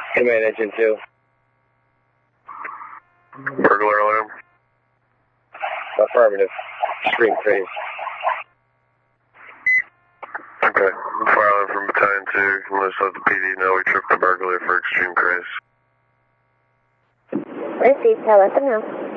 Command engine 2. Burglar alarm. Affirmative. Extreme craze. Okay. Fire alarm from Battalion 2. Let's let the PD know we tripped the burglar for extreme craze. Received. Let them know.